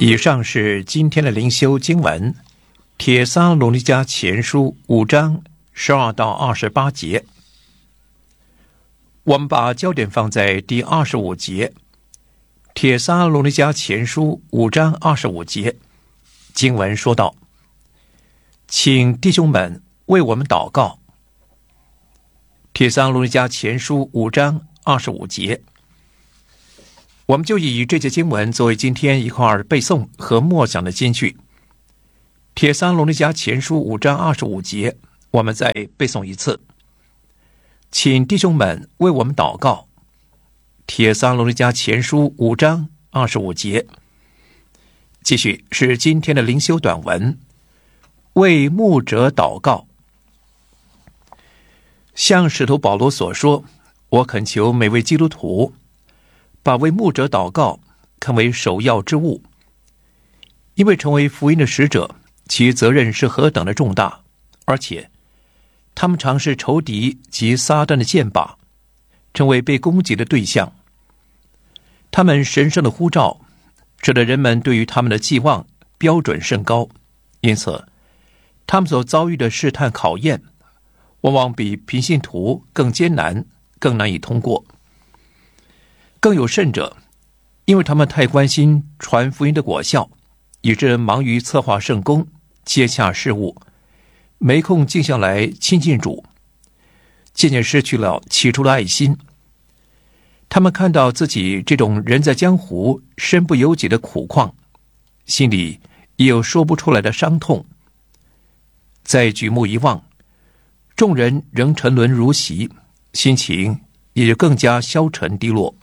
以上是今天的灵修经文，帖撒罗尼迦前书5章12到28节。我们把焦点放在第25节，帖撒罗尼迦前书5章25节，经文说道：请弟兄们为我们祷告。帖撒罗尼迦前书5章25节，我们就以这节经文作为今天一块背诵和默想的金句。帖撒罗尼迦前书5章25节，我们再背诵一次。请弟兄们为我们祷告。帖撒罗尼迦前书5章25节。继续是今天的灵修短文，为牧者祷告。像使徒保罗所说，我恳求每位基督徒把为牧者祷告看为首要之务，因为成为福音的使者，其责任是何等的重大，而且他们常是仇敌及撒旦的箭靶，成为被攻击的对象。他们神圣的呼召使得人们对于他们的寄望标准甚高，因此他们所遭遇的试探考验往往比平信徒更艰难，更难以通过。更有甚者，因为他们太关心传福音的果效，以致忙于策划圣工，接洽事务，没空静下来亲近主，渐渐失去了起初的爱心。他们看到自己这种人在江湖身不由己的苦况，心里也有说不出来的伤痛。再举目一望，众人仍沉沦如洗，心情也就更加消沉低落。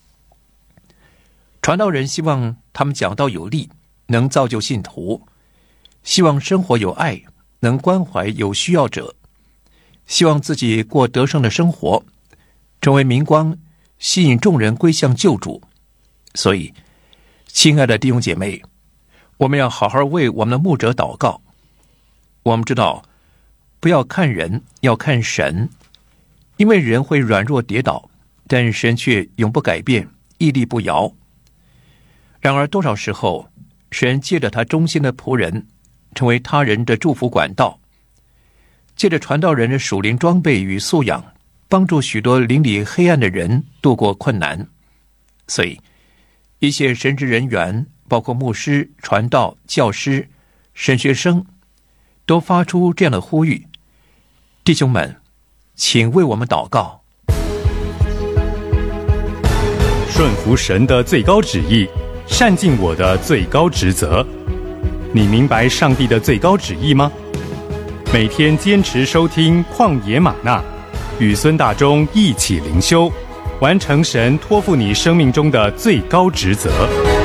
传道人希望他们讲道有力，能造就信徒，希望生活有爱，能关怀有需要者，希望自己过得胜的生活，成为明光，吸引众人归向救主。所以亲爱的弟兄姐妹，我们要好好为我们的牧者祷告。我们知道不要看人，要看神，因为人会软弱跌倒，但神却永不改变，屹立不摇。然而多少时候，神借着他忠心的仆人，成为他人的祝福管道，借着传道人的属灵装备与素养，帮助许多邻里黑暗的人度过困难。所以一些神职人员，包括牧师、传道、教师、神学生，都发出这样的呼吁：弟兄们，请为我们祷告。 顺服神的最高旨意，善尽我的最高职责。你明白上帝的最高旨意吗？每天坚持收听旷野吗哪，与孙大中一起灵修，完成神托付你生命中的最高职责。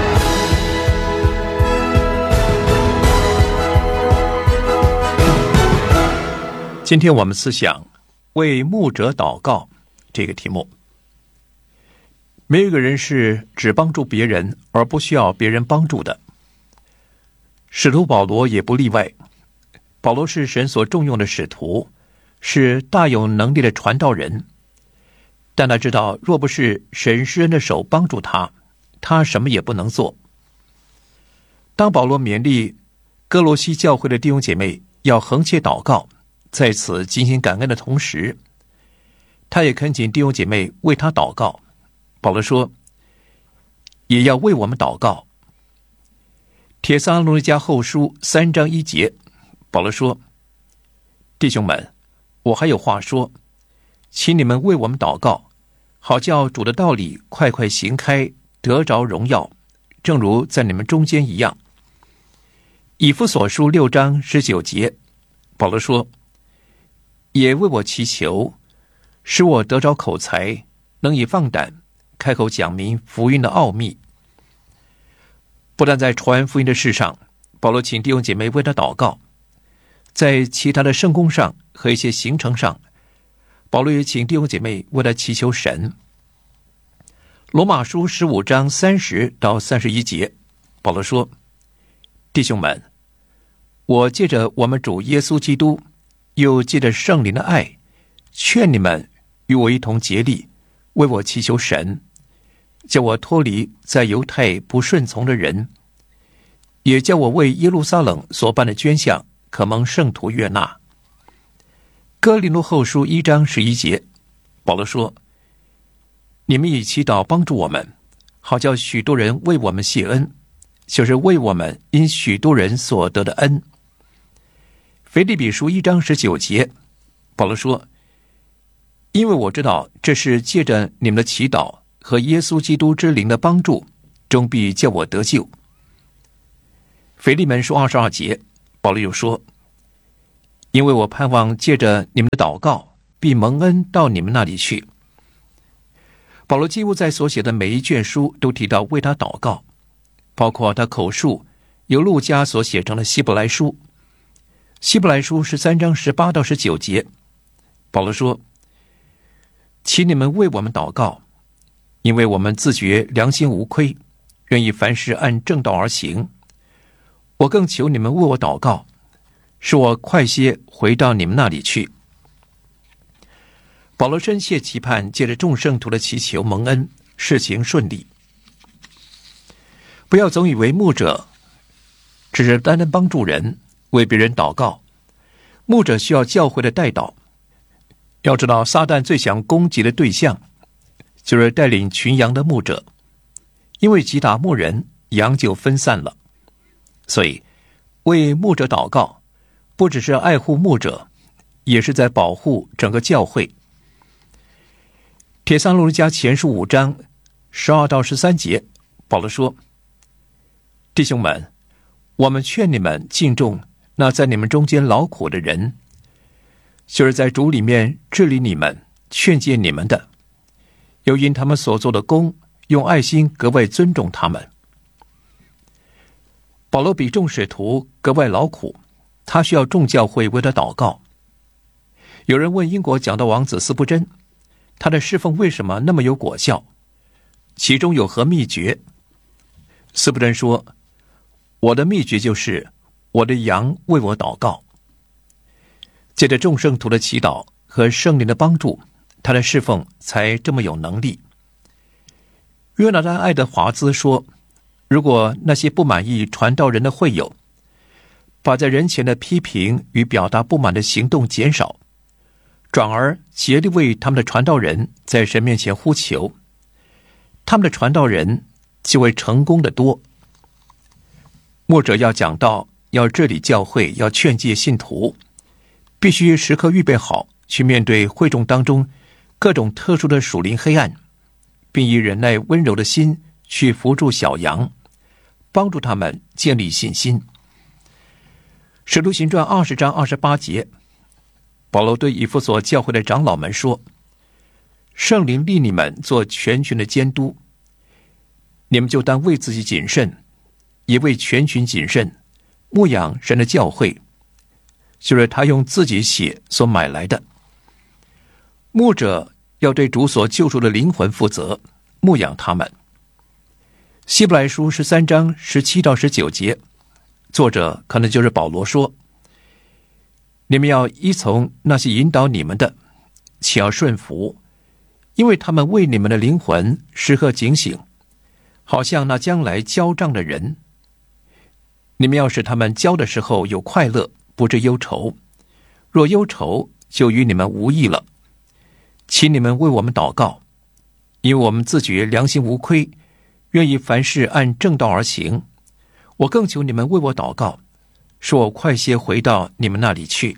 今天我们思想为牧者祷告这个题目。没有一个人是只帮助别人而不需要别人帮助的，使徒保罗也不例外。保罗是神所重用的使徒，是大有能力的传道人，但他知道若不是神施恩的手帮助他，他什么也不能做。当保罗勉励哥罗西教会的弟兄姐妹要恒切祷告，在此尽心感恩的同时，他也恳请弟兄姐妹为他祷告。保罗说，也要为我们祷告。帖撒罗尼迦后书3章1节，保罗说，弟兄们，我还有话说，请你们为我们祷告，好叫主的道理快快行开，得着荣耀，正如在你们中间一样。以弗所书6章19节，保罗说，也为我祈求，使我得着口才，能以放胆开口讲明福音的奥秘。不但在传福音的事上，保罗请弟兄姐妹为他祷告，在其他的圣工上和一些行程上，保罗也请弟兄姐妹为他祈求神。罗马书15章30到31节，保罗说，弟兄们，我借着我们主耶稣基督，又借着圣灵的爱，劝你们与我一同竭力，为我祈求神，叫我脱离在犹太不顺从的人， 也叫我为耶路撒冷所办的捐项可蒙圣徒悦纳。哥林多后书1章11节，保罗说：你们以祈祷帮助我们，好叫许多人为我们谢恩，就是为我们因许多人所得的恩。腓立比书1章19节，保罗说：因为我知道这是借着你们的祈祷和耶稣基督之灵的帮助，终必叫我得救。腓利门书22节，保罗又说：因为我盼望借着你们的祷告，必蒙恩到你们那里去。保罗几乎在所写的每一卷书都提到为他祷告，包括他口述由路加所写成的希伯来书。希伯来书13章18到19节，保罗说：请你们为我们祷告，因为我们自觉良心无亏，愿意凡事按正道而行。我更求你们为我祷告，使我快些回到你们那里去。保罗深切期盼借着众圣徒的祈求蒙恩，事情顺利。不要总以为牧者只是单单帮助人，为别人祷告。牧者需要教会的代祷。要知道，撒旦最想攻击的对象就是带领群羊的牧者，因为击打牧人，羊就分散了。所以为牧者祷告，不只是爱护牧者，也是在保护整个教会。帖撒罗尼迦前书5章12到13节，保罗说：弟兄们，我们劝你们敬重那在你们中间劳苦的人，就是在主里面治理你们、劝诫你们的，又因他们所做的工，用爱心格外尊重他们。保罗比众使徒格外劳苦，他需要众教会为他祷告。有人问英国讲道王子斯布真，他的侍奉为什么那么有果效？其中有何秘诀？斯布真说：我的秘诀就是我的羊为我祷告。借着众圣徒的祈祷和圣灵的帮助，他的侍奉才这么有能力。约拿丹·爱德华兹说：如果那些不满意传道人的会友把在人前的批评与表达不满的行动减少，转而竭力为他们的传道人在神面前呼求，他们的传道人就会成功得多。牧者要讲道，要治理教会，要劝诫信徒，必须时刻预备好去面对会众当中各种特殊的属灵黑暗，并以忍耐温柔的心去扶助小羊，帮助他们建立信心。使徒行传20章28节，保罗对以弗所教会的长老们说：圣灵立你们做全群的监督，你们就当为自己谨慎，也为全群谨慎，牧养神的教会，就是他用自己血所买来的。牧者要对主所救赎的灵魂负责，牧养他们。希伯来书13章17到19节，作者可能就是保罗说：你们要依从那些引导你们的，且要顺服，因为他们为你们的灵魂时刻警醒，好像那将来交账的人。你们要使他们交的时候有快乐，不致忧愁，若忧愁，就与你们无益了。请你们为我们祷告，因为我们自觉良心无亏，愿意凡事按正道而行。我更求你们为我祷告，使我快些回到你们那里去。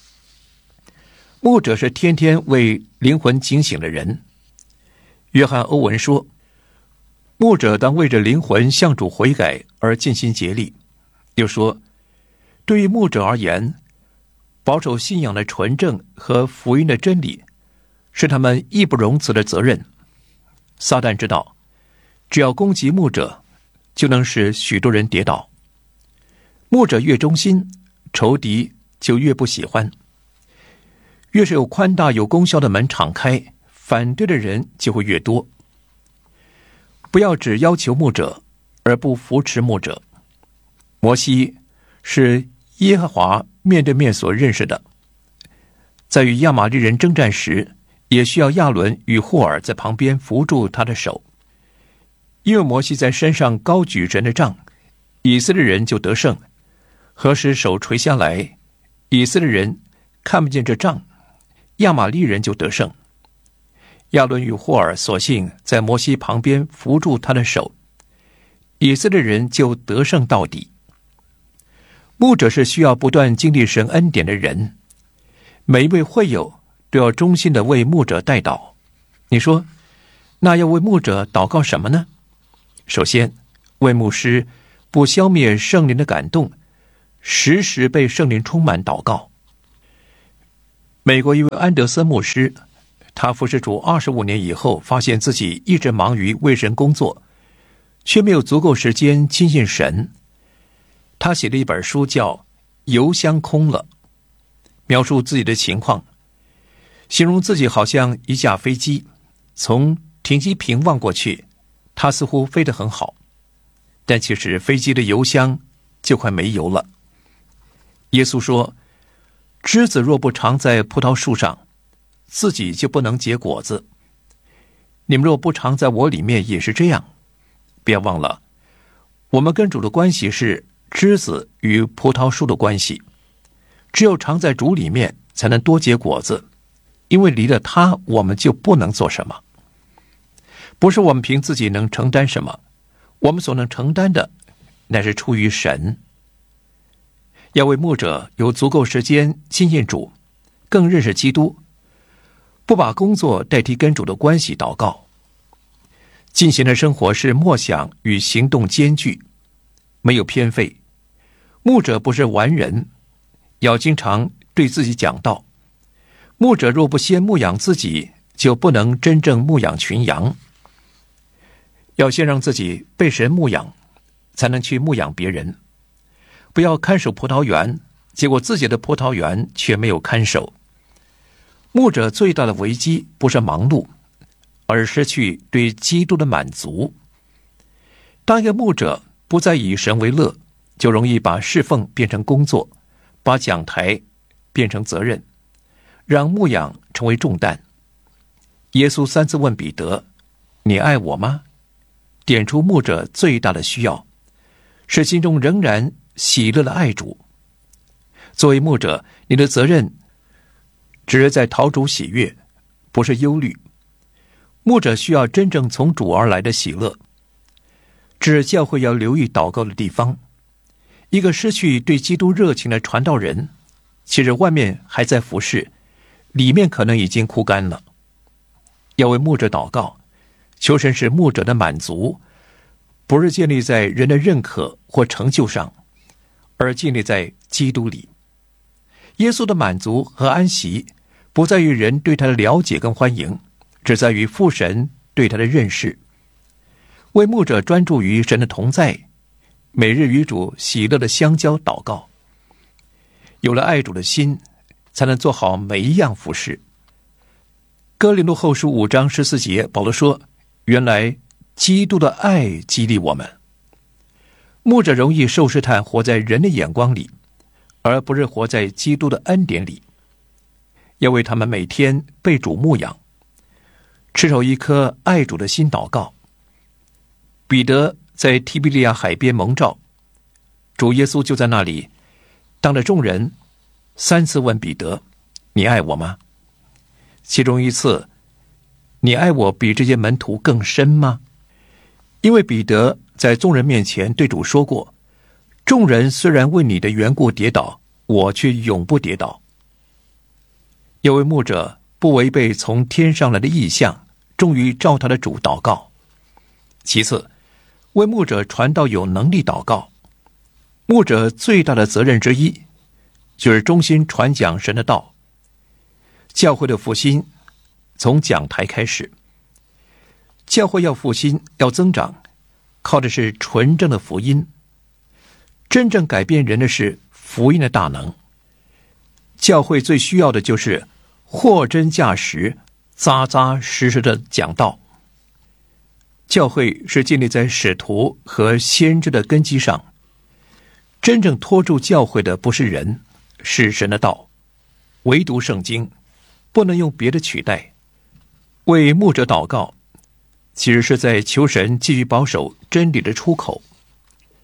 牧者是天天为灵魂警醒的人。约翰·欧文说：牧者当为着灵魂向主悔改而尽心竭力。又说，对于牧者而言，保守信仰的纯正和福音的真理是他们义不容辞的责任。撒旦知道，只要攻击牧者，就能使许多人跌倒。牧者越忠心，仇敌就越不喜欢。越是有宽大有功效的门敞开，反对的人就会越多。不要只要求牧者，而不扶持牧者。摩西是耶和华面对面所认识的，在与亚玛力人征战时，也需要亚伦与霍尔在旁边扶住他的手，因为摩西在山上高举神的杖， 以色列人就得胜；何时手垂下来，以色列人看不见这杖，亚玛力人就得胜。亚伦与霍尔索性在摩西旁边扶住他的手，以色列人就得胜到底。牧者是需要不断经历神恩典的人，每一位会友都要忠心地为牧者代祷。你说，那要为牧者祷告什么呢？首先，为牧师不消灭圣灵的感动，时时被圣灵充满祷告。美国一位安德森牧师，他服侍主25年以后，发现自己一直忙于为神工作，却没有足够时间亲近神。他写了一本书叫《油箱空了》，描述自己的情况，形容自己好像一架飞机，从停机坪望过去，它似乎飞得很好，但其实飞机的油箱就快没油了。耶稣说，枝子若不常在葡萄树上，自己就不能结果子。你们若不常在我里面也是这样。不要忘了，我们跟主的关系是枝子与葡萄树的关系，只有常在主里面才能多结果子，因为离了他我们就不能做什么。不是我们凭自己能承担什么，我们所能承担的乃是出于神。要为牧者有足够时间亲近主，更认识基督，不把工作代替跟主的关系祷告。进行的生活是默想与行动兼具，没有偏废。牧者不是完人，要经常对自己讲道。牧者若不先牧养自己，就不能真正牧养群羊。要先让自己被神牧养，才能去牧养别人。不要看守葡萄园，结果自己的葡萄园却没有看守。牧者最大的危机不是忙碌，而失去对基督的满足。当一个牧者不再以神为乐，就容易把侍奉变成工作，把讲台变成责任，让牧养成为重担。耶稣3次问彼得，你爱我吗？点出牧者最大的需要，是心中仍然喜乐的爱主。作为牧者，你的责任只是在讨主喜悦，不是忧虑。牧者需要真正从主而来的喜乐。这是教会要留意祷告的地方。一个失去对基督热情的传道人，其实外面还在服侍，里面可能已经枯干了。要为牧者祷告，求神使牧者的满足不是建立在人的认可或成就上，而建立在基督里。耶稣的满足和安息不在于人对他的了解跟欢迎，只在于父神对他的认识。为牧者专注于神的同在，每日与主喜乐的相交祷告。有了爱主的心，才能做好每一样服事。哥林多后书5章14节，保罗说，原来基督的爱激励我们。牧者容易受试探，活在人的眼光里，而不是活在基督的恩典里。要为他们每天被主牧养，持守一颗爱主的心祷告。彼得在提比利亚海边蒙召，主耶稣就在那里，当着众人3次问彼得，你爱我吗？其中一次，你爱我比这些门徒更深吗？因为彼得在众人面前对主说过，众人虽然为你的缘故跌倒，我却永不跌倒。要为牧者不违背从天上来的异象，终于照他的主祷告。其次，为牧者传道有能力祷告。牧者最大的责任之一，就是忠心传讲神的道。教会的复兴从讲台开始。教会要复兴，要增长，靠的是纯正的福音。真正改变人的是福音的大能。教会最需要的就是货真价实、扎扎实实的讲道。教会是建立在使徒和先知的根基上。真正拖住教会的不是人，是神的道。唯独圣经，不能用别的取代。为牧者祷告，其实是在求神继续保守真理的出口。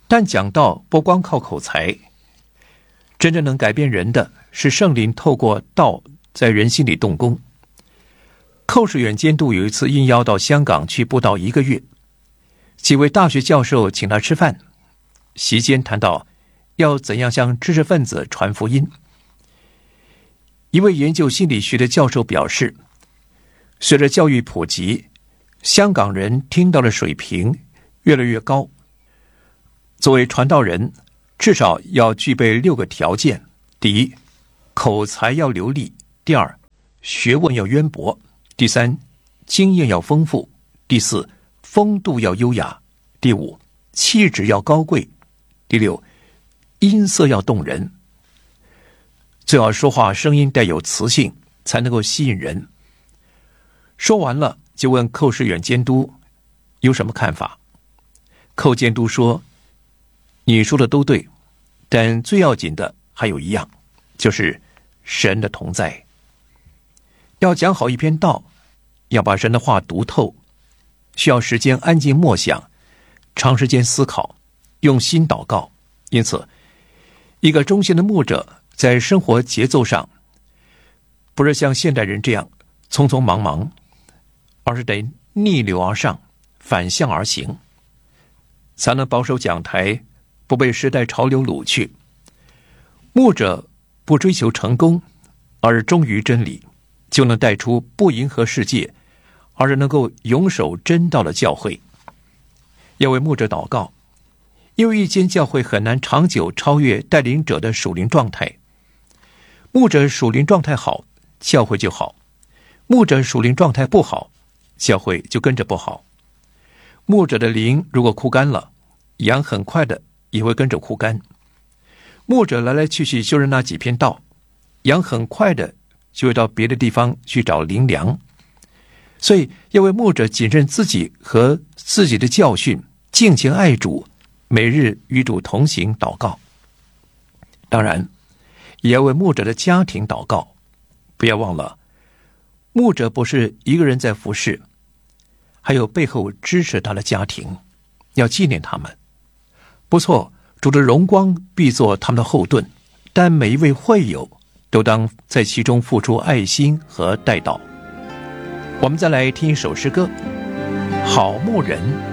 但讲道不光靠口才，真正能改变人的是圣灵透过道在人心里动工。寇世远监督有一次应邀到香港去布道1个月，几位大学教授请他吃饭，席间谈到要怎样向知识分子传福音。一位研究心理学的教授表示，随着教育普及，香港人听到的水平越来越高。作为传道人，至少要具备6个条件：第一，口才要流利；第二，学问要渊博；第三，经验要丰富；第四，风度要优雅；第五，气质要高贵；第六，音色要动人。最好说话声音带有磁性，才能够吸引人。说完了，就问寇世远监督有什么看法。寇监督说，你说的都对，但最要紧的还有一样，就是神的同在。要讲好一篇道，要把神的话读透，需要时间安静默想，长时间思考，用心祷告。因此，一个忠心的牧者在生活节奏上，不是像现代人这样匆匆忙忙，而是得逆流而上，反向而行，才能保守讲台不被时代潮流掳去。牧者不追求成功，而是忠于真理，就能带出不迎合世界，而是能够永守真道的教会。要为牧者祷告，因为一间教会很难长久超越带领者的属灵状态。牧者属灵状态好，教会就好；牧者属灵状态不好，教会就跟着不好。牧者的灵如果枯干了，羊很快的也会跟着枯干。牧者来来去去就是那几篇道，羊很快的就会到别的地方去找灵粮。所以要为牧者谨慎自己和自己的教训，敬虔爱主，每日与主同行祷告。当然也要为牧者的家庭祷告。不要忘了，牧者不是一个人在服侍，还有背后支持他的家庭，要纪念他们。不错，主的荣光必作他们的后盾，但每一位会友都当在其中付出爱心和代祷。我们再来听一首诗歌，好牧人